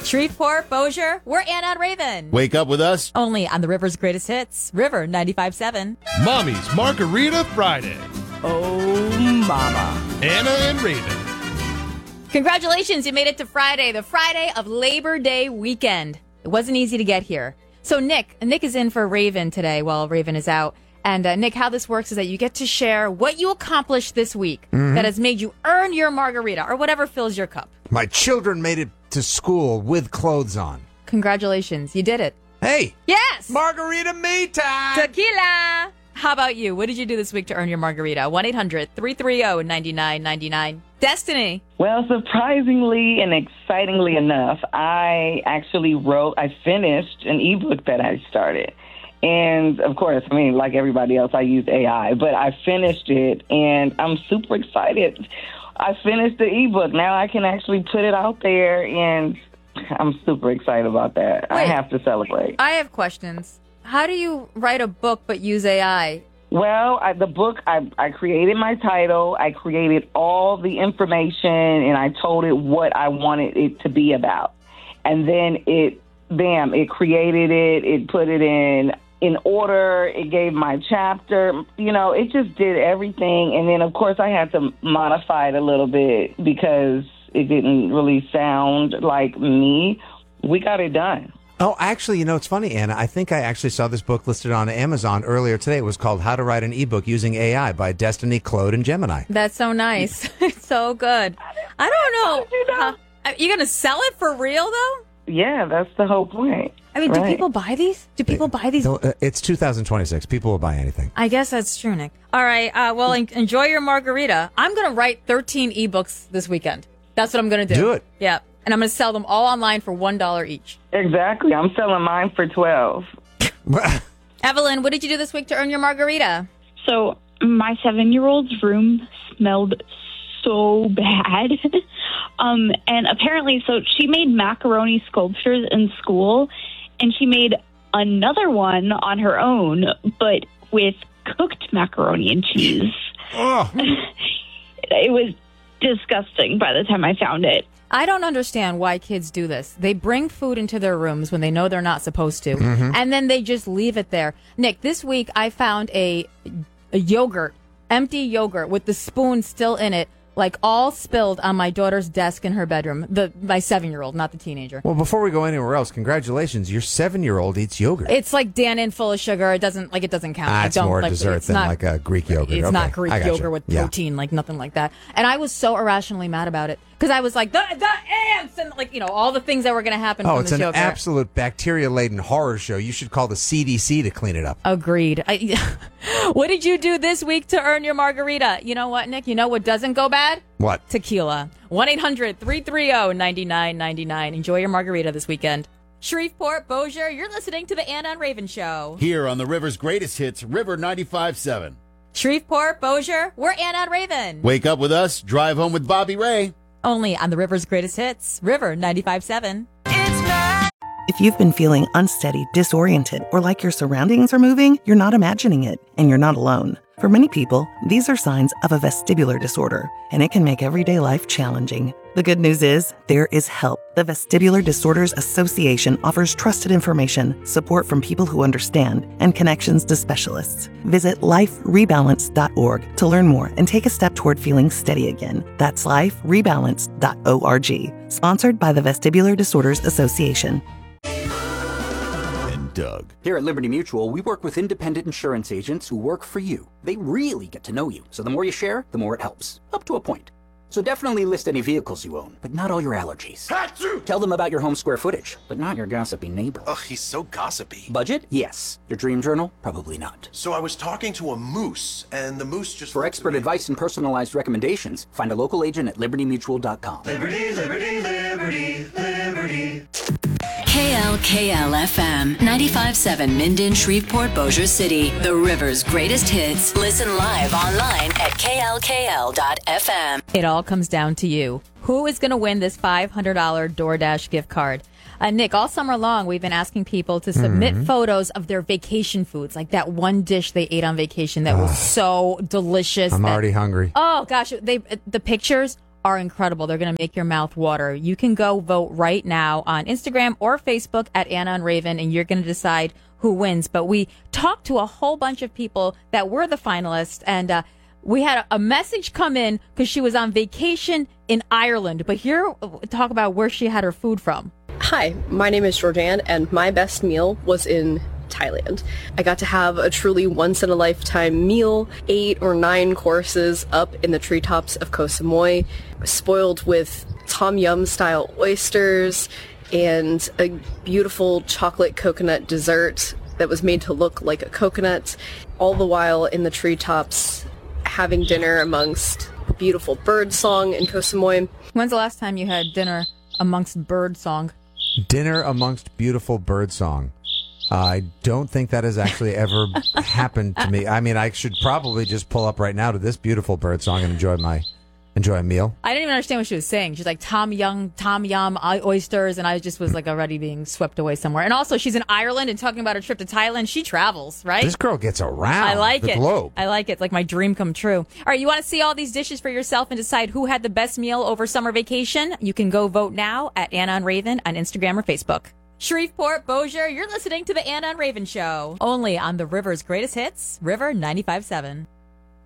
Shreveport, Bossier, we're Anna and Raven. Wake up with us. Only on the River's Greatest Hits, River 95.7. Mommy's Margarita Friday. Oh, mama. Anna and Raven. Congratulations, you made it to Friday, the Friday of Labor Day weekend. It wasn't easy to get here. So Nick is in for Raven today while Raven is out. And Nick, how this works is that you get to share what you accomplished this week that has made you earn your margarita or whatever fills your cup. My children made it to school with clothes on. Congratulations, you did it. Hey! Yes! Margarita me time! Tequila! How about you? What did you do this week to earn your margarita? 1-800-330-9999. Destiny. Well, surprisingly and excitingly enough, I finished an ebook that I started. And, of course, I mean, like everybody else, I use AI. But I finished it, and I'm super excited. I finished the ebook. Now I can actually put it out there, and I'm super excited about that. Wait, I have to celebrate. I have questions. How do you write a book but use AI? Well, the book, I created my title. I created all the information, and I told it what I wanted it to be about. And then it created it. It put it in order. It gave my chapter. You know, it just did everything. And then, of course, I had to modify it a little bit because it didn't really sound like me. We got it done. Oh, actually, it's funny, Anna. I think I actually saw this book listed on Amazon earlier today. It was called How to Write an Ebook Using AI by Destiny, Claude, and Gemini. That's so nice. It's so good. I don't know. Are you going to sell it for real, though? Yeah, that's the whole point. I mean, do people buy these? Do people buy these? It's 2026. People will buy anything. I guess that's true, Nick. All right. Well, enjoy your margarita. I'm going to write 13 ebooks this weekend. That's what I'm going to do. Do it. Yeah. And I'm going to sell them all online for $1 each. Exactly. I'm selling mine for $12. Evelyn, what did you do this week to earn your margarita? So my 7-year-old's room smelled so bad. And apparently, so she made macaroni sculptures in school, and she made another one on her own, but with cooked macaroni and cheese. Oh. It was disgusting by the time I found it. I don't understand why kids do this. They bring food into their rooms when they know they're not supposed to, and then they just leave it there. Nick, this week I found a yogurt, empty yogurt with the spoon still in it, like all spilled on my daughter's desk in her bedroom. My 7-year-old, not the teenager. Well, before we go anywhere else, congratulations. Your 7-year-old eats yogurt. It's like Dannon full of sugar. It doesn't count. It's more dessert than like a Greek yogurt. It's okay. not Greek yogurt with protein, like nothing like that. And I was so irrationally mad about it because I was like, the ants and all the things that were going to happen from this yogurt. Oh, it's an absolute bacteria-laden horror show. You should call the CDC to clean it up. Agreed. What did you do this week to earn your margarita? You know what, Nick? You know what doesn't go bad? What? Tequila. 1-800-330-9999. Enjoy your margarita this weekend. Shreveport, Bossier, you're listening to the Anna and Raven Show. Here on the River's Greatest Hits, River 95.7. Shreveport, Bossier, we're Anna and Raven. Wake up with us, drive home with Bobby Ray. Only on the River's Greatest Hits, River 95.7. If you've been feeling unsteady, disoriented, or like your surroundings are moving, you're not imagining it, and you're not alone. For many people, these are signs of a vestibular disorder, and it can make everyday life challenging. The good news is, there is help. The Vestibular Disorders Association offers trusted information, support from people who understand, and connections to specialists. Visit liferebalance.org to learn more and take a step toward feeling steady again. That's liferebalance.org. Sponsored by the Vestibular Disorders Association. Doug. Here at Liberty Mutual, we work with independent insurance agents who work for you. They really get to know you, so the more you share, the more it helps. Up to a point. So definitely list any vehicles you own, but not all your allergies. Achoo! Tell them about your home square footage, but not your gossipy neighbor. Ugh, he's so gossipy. Budget? Yes. Your dream journal? Probably not. So I was talking to a moose, and the moose just... For expert advice and personalized recommendations, find a local agent at libertymutual.com. Liberty, liberty, liberty, liberty. KLKL-FM, 95.7 Minden, Shreveport, Bossier City. The River's greatest hits. Listen live online at klkl.fm. It all comes down to you. Who is going to win this $500 DoorDash gift card? Nick, all summer long, we've been asking people to submit photos of their vacation foods, like that one dish they ate on vacation that was so delicious. I'm already hungry. Oh, gosh. The pictures are incredible. They're going to make your mouth water. You can go vote right now on Instagram or Facebook at Anna and Raven, and you're going to decide who wins. But we talked to a whole bunch of people that were the finalists, and we had a message come in because she was on vacation in Ireland. But here, talk about where she had her food from. Hi, my name is Jordan, and my best meal was in Thailand. I got to have a truly once-in-a-lifetime meal, 8 or 9 courses up in the treetops of Koh Samui, spoiled with tom yum style oysters and a beautiful chocolate coconut dessert that was made to look like a coconut, all the while in the treetops having dinner amongst beautiful bird song in Koh Samui. When's the last time you had dinner amongst bird song? Dinner amongst beautiful bird song. I don't think that has actually ever happened to me. I mean, I should probably just pull up right now to this beautiful bird song and enjoy a meal. I didn't even understand what she was saying. She's like tom yum, oysters, and I just was like already being swept away somewhere. And also, she's in Ireland and talking about her trip to Thailand. She travels, right? This girl gets around I like the it. globe. I like it. It's like my dream come true. All right, you want to see all these dishes for yourself and decide who had the best meal over summer vacation? You can go vote now at Anna and Raven on Instagram or Facebook. Shreveport, Bossier, you're listening to the Anna and Raven Show. Only on the River's Greatest Hits, River 95.7.